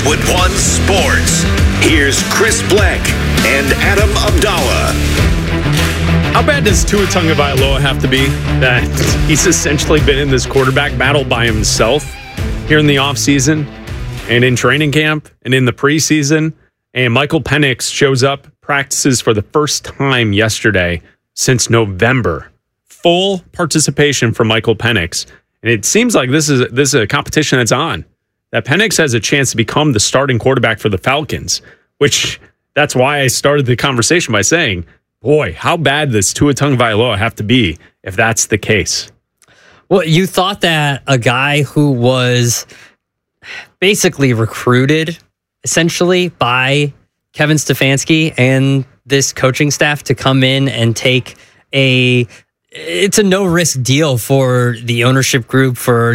with One Sports. Here's Chris Black and Adam Abdallah. How bad does Tua Tagovailoa have to be that he's essentially been in this quarterback battle by himself here in the offseason and in training camp and in the preseason? And Michael Penix shows up, practices for the first time yesterday since November. Full participation from Michael Penix. And it seems like this is a competition that's on. That Penix has a chance to become the starting quarterback for the Falcons, which that's why I started the conversation by saying, boy, how bad does Tua Tagovailoa have to be if that's the case? Well, you thought that a guy who was basically recruited essentially by Kevin Stefanski and this coaching staff to come in and take it's a no-risk deal for the ownership group, for